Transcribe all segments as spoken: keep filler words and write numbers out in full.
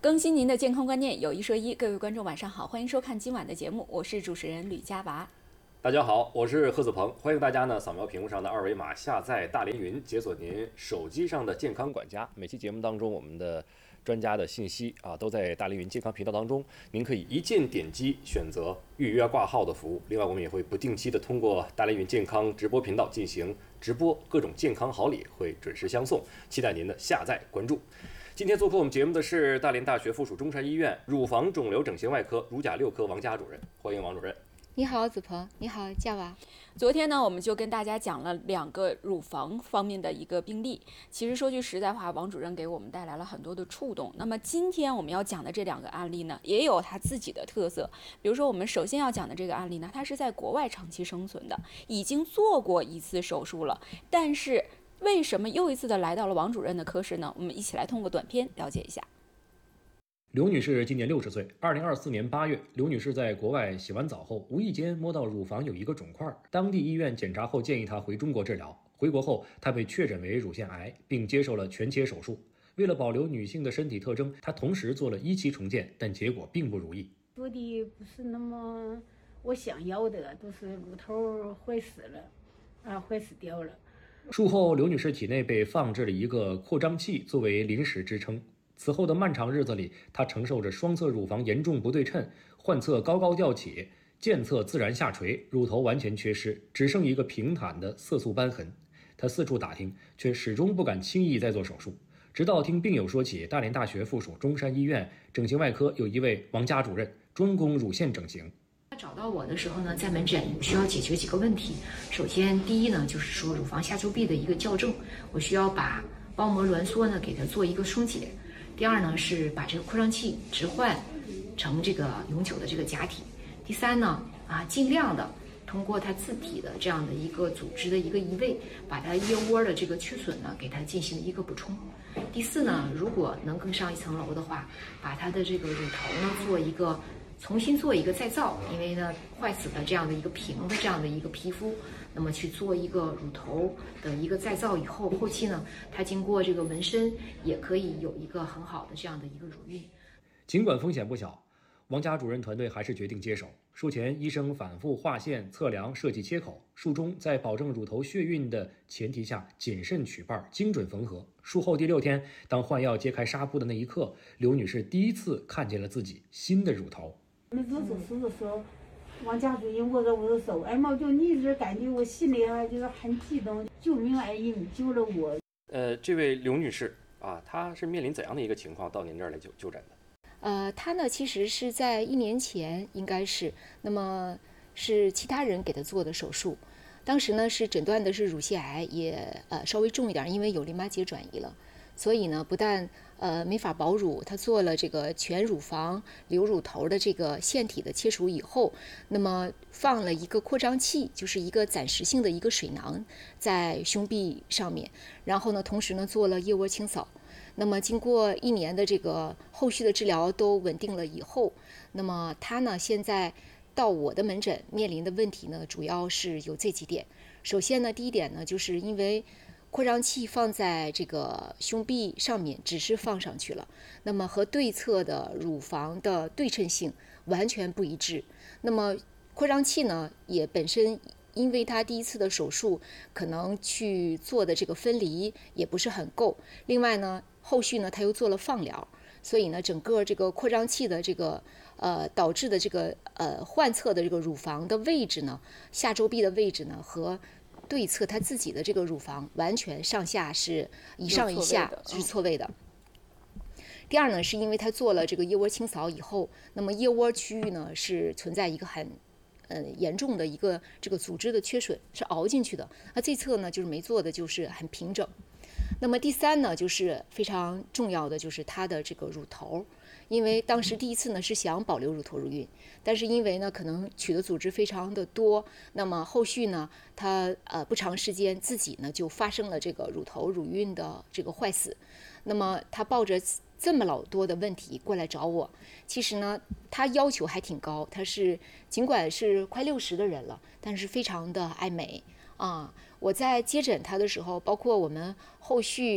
更新您的健康观念，有一说一。各位观众晚上好，欢迎收看今晚的节目，我是主持人吕佳娃。 大家好，我是贺子鹏，欢迎大家呢扫描屏幕上的二维码，下载大连云，解锁您手机上的健康管家。每期节目当中，我们的专家的信息啊都在大连云健康频道当中，您可以一键点击选择预约挂号的服务。另外，我们也会不定期的通过大连云健康直播频道进行直播，各种健康好礼会准时相送，期待您的下载关注。今天做客我们节目的是大连大学附属中山医院乳房肿瘤整形外科乳甲六科王佳主任，欢迎王主任。 你好，子鹏。你好，佳娃。 昨天呢，我们就跟大家讲了两个乳房方面的一个病例。其实说句实在话，王主任给我们带来了很多的触动。那么今天我们要讲的这两个案例呢，也有它自己的特色。比如说，我们首先要讲的这个案例呢，它是在国外长期生存的，已经做过一次手术了，但是为什么又一次的来到了王主任的科室呢？我们一起来通过短片了解一下。 刘女士今年六十岁，二零二四年八月，刘女士在国外洗完澡后，无意间摸到乳房有一个肿块，当地医院检查后建议她回中国治疗。回国后，她被确诊为乳腺癌，并接受了全切手术。为了保留女性的身体特征，她同时做了一期重建，但结果并不如意。 做的不是那么我想要的，都是乳头坏死了，啊，坏死掉了。 术后，刘女士体内被放置了一个扩张器作为临时支撑。此后的漫长日子里，她承受着双侧乳房严重不对称、患侧高高吊起、间侧自然下垂、乳头完全缺失，只剩一个平坦的色素斑痕。她四处打听，却始终不敢轻易再做手术。直到听病友说起，大连大学附属中山医院整形外科有一位王佳主任，专攻乳腺整形。 他找到我的时候呢，在门诊需要解决几个问题。首先，第一呢，就是说乳房下丘壁的一个校正，我需要把包膜挛缩呢给它做一个松解。第二呢，是把这个扩张器置换成这个永久的这个假体。第三呢，啊，尽量的通过它自体的这样的一个组织的一个移位，把它腋窝的这个缺损呢，给它进行一个补充。第四呢，如果能更上一层楼的话，把它的这个乳头呢做一个重新做一个再造，因为呢坏死的这样的一个平的这样的一个皮肤，那么去做一个乳头的一个再造以后，后期呢它经过这个纹身也可以有一个很好的这样的一个乳晕。 尽管风险不小，王佳主任团队还是决定接手。术前医生反复划线、测量、设计切口，术中在保证乳头血运的前提下谨慎取瓣、精准缝合。术后第六天，当换药揭开纱布的那一刻，刘女士第一次看见了自己新的乳头。 那做手术的时候，王家主任握着我的手，哎妈，就一直感觉我心里啊就是很激动，救命恩人，你救了我。 呃，这位刘女士啊，她是面临怎样的一个情况到您这儿来就就诊的？ 呃，她呢其实是在一年前，应该是，那么是其他人给她做的手术，当时呢是诊断的是乳腺癌，也呃稍微重一点，因为有淋巴结转移了。所以呢，不但呃没法保乳，他做了这个全乳房留乳头的这个腺体的切除以后，那么放了一个扩张器，就是一个暂时性的一个水囊在胸壁上面，然后呢，同时呢做了腋窝清扫。那么经过一年的这个后续的治疗都稳定了以后，那么他呢现在到我的门诊面临的问题呢，主要是有这几点。首先呢，第一点呢，就是因为扩张器放在这个胸壁上面，只是放上去了，那么和对侧的乳房的对称性完全不一致。那么扩张器呢，也本身因为他第一次的手术可能去做的这个分离也不是很够，另外呢，后续呢他又做了放疗，所以呢，整个这个扩张器的这个呃导致的这个呃患侧的这个乳房的位置呢，下周壁的位置呢和对侧他自己的这个乳房完全上下是一上一下是错位的。第二呢，是因为他做了这个腋窝清扫以后，那么腋窝区域呢是存在一个很呃严重的一个这个组织的缺损，是凹进去的。那这侧呢就是没做的，就是很平整。那么第三呢，就是非常重要的，就是它的这个乳头，因为当时第一次呢是想保留乳头乳晕，但是因为呢可能取的组织非常的多，那么后续呢它呃不长时间自己呢就发生了这个乳头乳晕的这个坏死，那么他抱着这么老多的问题过来找我，其实呢他要求还挺高，他是尽管是快六十的人了，但是非常的爱美啊。我在接诊他的时候，包括我们后续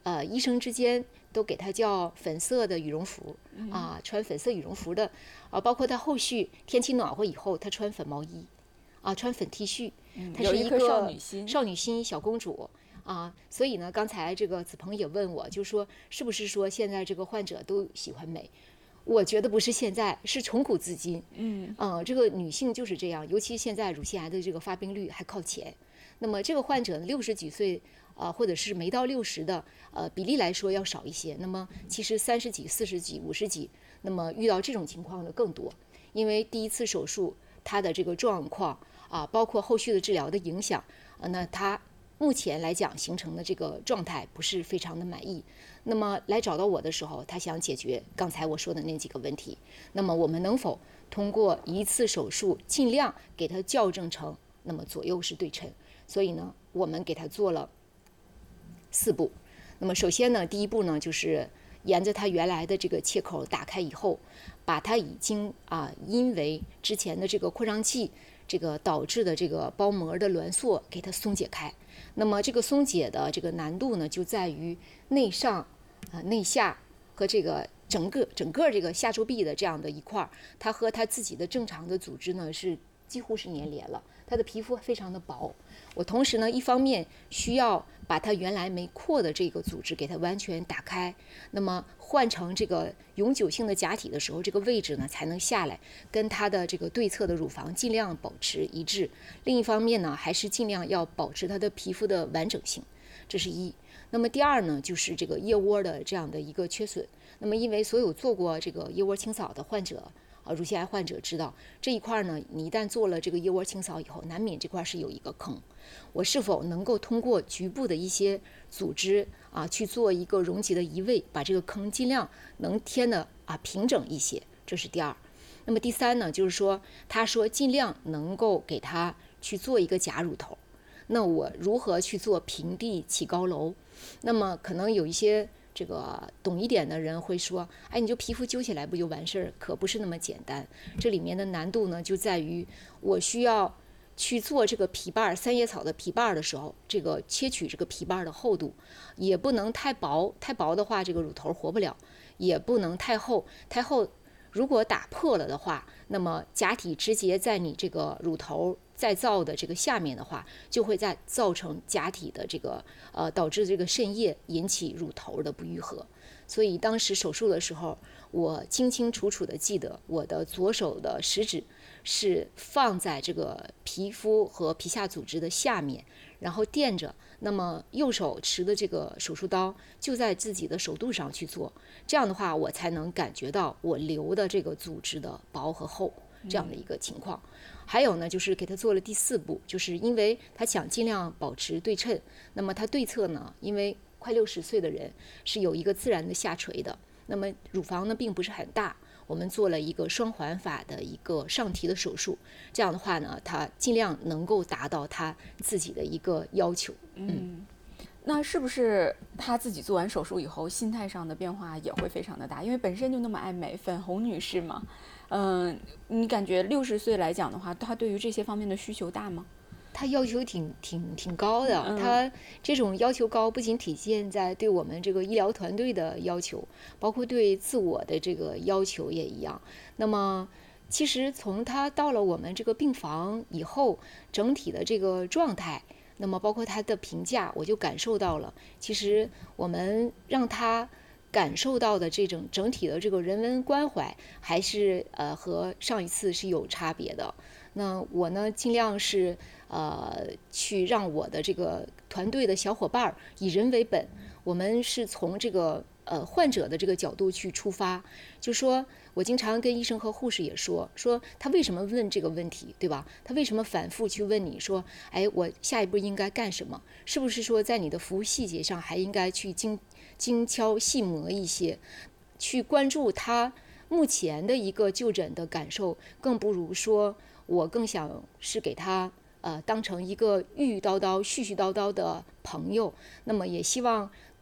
呃医生之间都给他叫粉色的羽绒服啊，穿粉色羽绒服的啊，包括他后续天气暖和以后，他穿粉毛衣啊，穿粉 T 恤，她是一个少女心， 少女心小公主。啊，所以呢，刚才这个子鹏也问我，就说是不是说现在这个患者都喜欢美？我觉得不是现在，是从古至今。 嗯， 呃，这个女性就是这样，尤其现在乳腺癌的这个发病率还靠前。那么这个患者六十几岁，呃，或者是没到六十的，呃，比例来说要少一些。那么其实三十几、四十几、五十几，那么遇到这种情况的更多，因为第一次手术它的这个状况啊，包括后续的治疗的影响，啊，那它目前来讲形成的这个状态不是非常的满意，那么来找到我的时候，他想解决刚才我说的那几个问题，那么我们能否通过一次手术尽量给他校正成那么左右是对称？所以呢，我们给他做了四步。那么首先呢，第一步呢就是沿着他原来的这个切口打开以后，把他已经啊因为之前的这个扩张器这个导致的这个包膜的挛缩给它松解开。那么这个松解的这个难度呢，就在于内上、啊、呃、内下和这个整个整个这个下周壁的这样的一块，它和它自己的正常的组织呢是几乎是粘连了，它的皮肤非常的薄。我同时呢，一方面需要把它原来没扩的这个组织给它完全打开，那么换成这个永久性的假体的时候，这个位置呢才能下来，跟它的这个对侧的乳房尽量保持一致。另一方面呢，还是尽量要保持它的皮肤的完整性，这是一。那么第二呢，就是这个腋窝的这样的一个缺损。那么因为所有做过这个腋窝清扫的患者啊，乳腺癌患者知道这一块呢，你一旦做了这个腋窝清扫以后，难免这块是有一个坑。我是否能够通过局部的一些组织啊去做一个容积的移位，把这个坑尽量能填的啊平整一些，这是第二。那么第三呢，就是说他说尽量能够给他去做一个假乳头。那我如何去做平地起高楼？那么可能有一些这个懂一点的人会说，哎，你就皮肤揪起来不就完事儿？可不是那么简单。这里面的难度呢，就在于我需要去做这个皮瓣三叶草的皮瓣的时候，这个切取这个皮瓣的厚度也不能太薄，太薄的话这个乳头活不了，也不能太厚，太厚如果打破了的话，那么假体直接在你这个乳头再造的这个下面的话，就会再造成假体的这个呃导致这个渗液，引起乳头的不愈合。所以当时手术的时候，我清清楚楚的记得我的左手的食指是放在这个皮肤和皮下组织的下面，然后垫着，那么右手持的这个手术刀就在自己的手肚上去做，这样的话我才能感觉到我留的这个组织的薄和厚这样的一个情况。还有呢，就是给他做了第四步，就是因为他想尽量保持对称，那么他对侧呢，因为快六十岁的人是有一个自然的下垂的，那么乳房呢并不是很大，我们做了一个双环法的一个上提的手术，这样的话呢，他尽量能够达到他自己的一个要求。 嗯，嗯那是不是他自己做完手术以后，心态上的变化也会非常的大？因为本身就那么爱美，粉红女士嘛。嗯，你感觉六十岁来讲的话，他对于这些方面的需求大吗？ 他要求挺挺挺高的， 嗯、 他这种要求高，不仅体现在对我们这个医疗团队的要求，包括对自我的这个要求也一样。那么，其实从他到了我们这个病房以后，整体的这个状态，那么包括他的评价，我就感受到了，其实我们让他感受到的这种整体的这个人文关怀，还是呃和上一次是有差别的。那我呢，尽量是呃去让我的这个团队的小伙伴以人为本，我们是从这个呃患者的这个角度去出发，就说我经常跟医生和护士也说，说他为什么问这个问题，对吧？他为什么反复去问你说，哎，我下一步应该干什么？是不是说在你的服务细节上还应该去精精敲细磨一些，去关注他目前的一个就诊的感受，更不如说我更想是给他呃当成一个絮絮叨叨、絮絮叨叨的朋友，那么也希望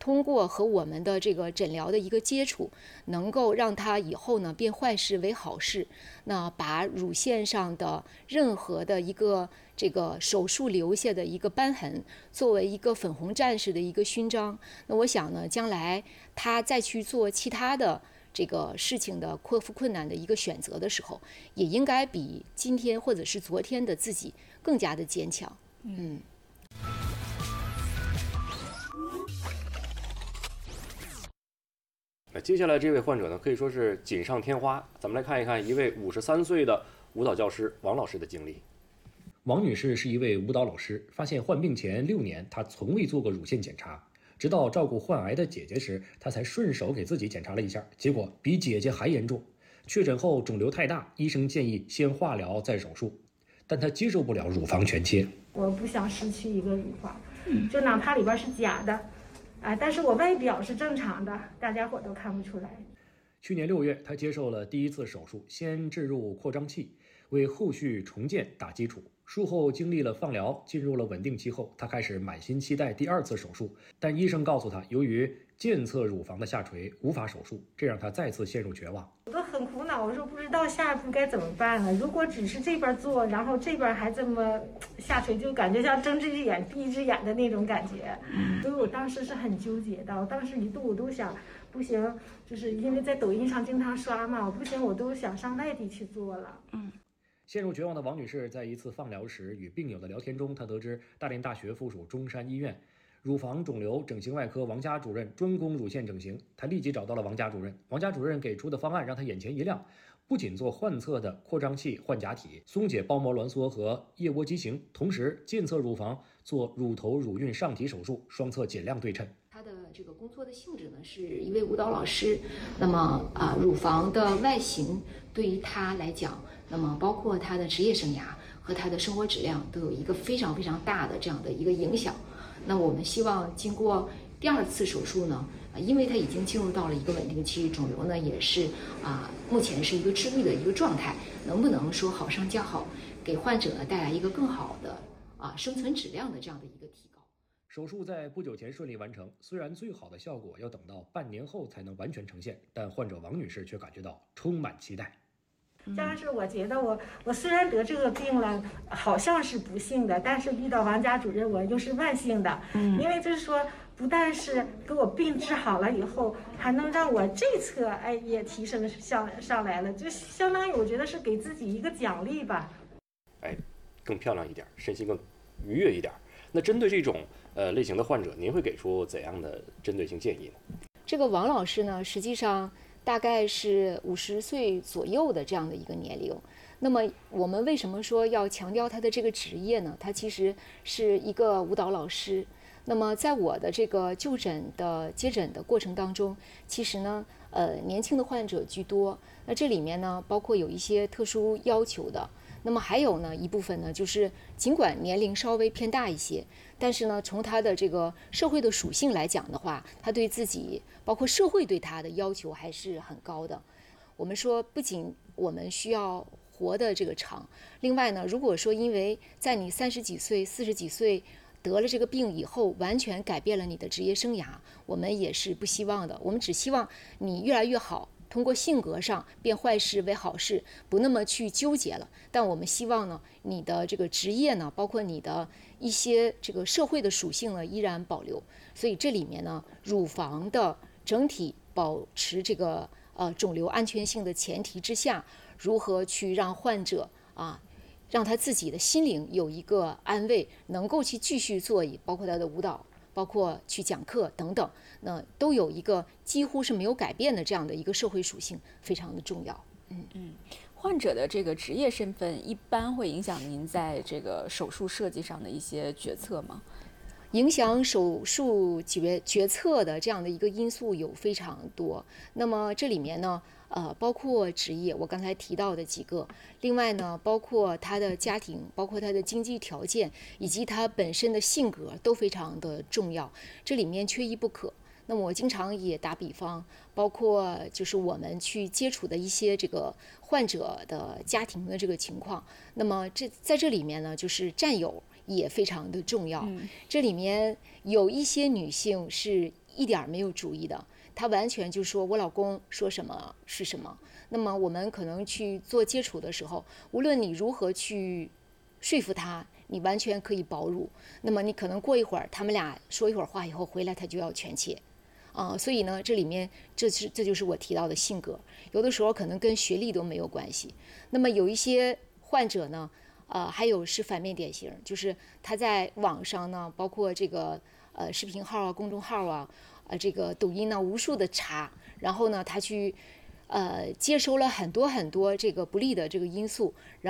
通过和我们的这个诊疗的一个接触，能够让他以后呢变坏事为好事，那把乳腺上的任何的一个这个手术留下的一个斑痕，作为一个粉红战士的一个勋章。那我想呢，将来他再去做其他的这个事情的克服困难的一个选择的时候，也应该比今天或者是昨天的自己更加的坚强。嗯。 那接下来这位患者呢，可以说是锦上添花。咱们来看一看一位五十三岁的舞蹈教师王老师的经历。 王女士是一位舞蹈老师，发现患病前六年，她从未做过乳腺检查，直到照顾患癌的姐姐时，她才顺手给自己检查了一下，结果比姐姐还严重。确诊后肿瘤太大，医生建议先化疗再手术，但她接受不了乳房全切。 我不想失去一个乳房，就哪怕里边是假的。啊，但是我外表是正常的，大家伙都看不出来。 去年六月，他接受了第一次手术，先置入扩张器，为后续重建打基础。术后经历了放疗，进入了稳定期后，他开始满心期待第二次手术，但医生告诉他，由于健侧乳房的下垂无法手术，这让他再次陷入绝望。 我都很苦恼，我说不知道下一步该怎么办了。如果只是这边做，然后这边还这么下垂，就感觉像睁只眼闭一只眼的那种感觉。所以我当时是很纠结的，我当时一度我都想，不行，就是因为在抖音上经常刷嘛，我不行，我都想上外地去做了。 嗯。 陷入绝望的王女士在一次放疗时与病友的聊天中，她得知大连大学附属中山医院乳房肿瘤整形外科王佳主任专攻乳腺整形，她立即找到了王佳主任。王佳主任给出的方案让她眼前一亮，不仅做患侧的扩张器换假体、松解包膜挛缩和腋窝畸形，同时健侧乳房做乳头乳晕上提手术，双侧尽量对称。 他的这个工作的性质呢，是一位舞蹈老师。那么啊，乳房的外形对于他来讲，那么包括他的职业生涯和他的生活质量都有一个非常非常大的这样的一个影响。那我们希望经过第二次手术呢，啊，因为他已经进入到了一个稳定期，肿瘤呢也是啊，目前是一个治愈的一个状态，能不能说好上加好，给患者呢带来一个更好的啊生存质量的这样的一个提高。 手术在不久前顺利完成，虽然最好的效果要等到半年后才能完全呈现，但患者王女士却感觉到充满期待。 但是我觉得我我虽然得这个病了，好像是不幸的，但是遇到王佳主任我又是万幸的。嗯，因为就是说，不但是给我病治好了以后，还能让我这侧哎也提升上上来了，就相当于我觉得是给自己一个奖励吧。 哎，更漂亮一点，身心更愉悦一点。那针对这种呃类型的患者，您会给出怎样的针对性建议呢？ 这个王老师呢，实际上大概是五十岁左右的这样的一个年龄。那么我们为什么说要强调他的这个职业呢？他其实是一个舞蹈老师。那么在我的这个就诊的接诊的过程当中，其实呢，呃，年轻的患者居多。那这里面呢，包括有一些特殊要求的。那么还有呢一部分呢，就是尽管年龄稍微偏大一些，但是呢，从他的这个社会的属性来讲的话，他对自己，包括社会对他的要求还是很高的。我们说，不仅我们需要活的这个长，另外呢，如果说因为在你三十几岁、四十几岁得了这个病以后，完全改变了你的职业生涯，我们也是不希望的。我们只希望你越来越好。通过性格上变坏事为好事，不那么去纠结了。但我们希望呢，你的这个职业呢，包括你的一些这个社会的属性呢，依然保留。所以这里面呢，乳房的整体保持这个呃肿瘤安全性的前提之下，如何去让患者啊，让他自己的心灵有一个安慰，能够去继续做，包括他的舞蹈。包括去讲课等等，那都有一个几乎是没有改变的这样的一个社会属性，非常的重要。嗯嗯，患者的这个职业身份一般会影响您在这个手术设计上的一些决策吗？ 影响手术决决策的这样的一个因素有非常多。那么这里面呢，呃，包括职业，我刚才提到的几个，另外呢，包括他的家庭，包括他的经济条件，以及他本身的性格都非常的重要，这里面缺一不可。那么我经常也打比方，包括就是我们去接触的一些这个患者的家庭的这个情况，那么这在这里面呢，就是战友也非常的重要。这里面有一些女性是一点儿没有主意的，他完全就说我老公说什么是什么。那么我们可能去做接触的时候，无论你如何去说服他，你完全可以保乳。那么你可能过一会儿，他们俩说一会儿话以后回来，他就要全切。啊、呃，所以呢，这里面这是这就是我提到的性格，有的时候可能跟学历都没有关系。那么有一些患者呢，呃，还有是反面典型，就是他在网上呢，包括这个呃视频号啊、公众号啊、呃这个抖音呢，无数的查，然后呢，他去呃接收了很多很多这个不利的这个因素，然